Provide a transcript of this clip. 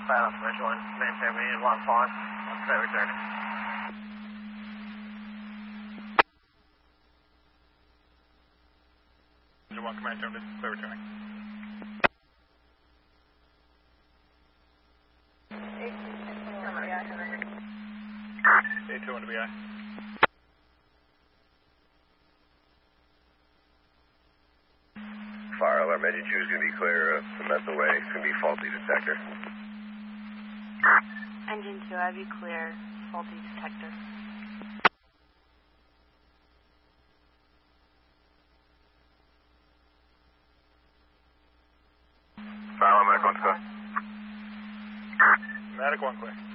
Silence, Bridge 1. Maintain, we need 1 pause. 1 clear returning. Bridge 1, command tone, clear returning. A2 on the BI. Fire alarm, engine 2 is going to be clear. Cement away. It's going to be faulty detector. Engine 2, I have you clear. Faulty detector. Fire alarm, medic 1 clear. Medic 1 clear.